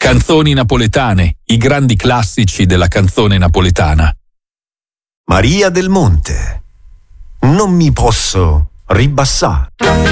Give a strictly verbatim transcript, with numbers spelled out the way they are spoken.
Canzoni napoletane, i grandi classici della canzone napoletana. Maria del Monte, non mi posso ribassare.